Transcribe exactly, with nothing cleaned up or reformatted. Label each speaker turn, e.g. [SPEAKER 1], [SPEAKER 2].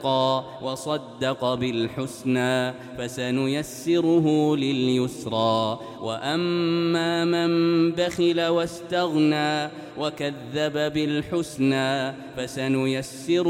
[SPEAKER 1] وصدق بالحسنى فسنيسره لليسرى وأما من بخل واستغنى وكذب بالحسنى فسنيسره